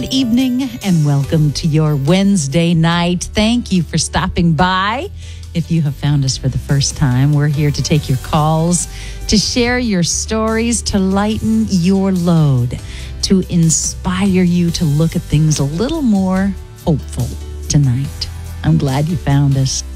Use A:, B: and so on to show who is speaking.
A: Good evening and welcome to your Wednesday night. Thank you for stopping by. If you have found us for the first time, we're here to take your calls, to share your stories, to lighten your load, to inspire you to look at things a little more hopeful tonight. I'm glad you found us.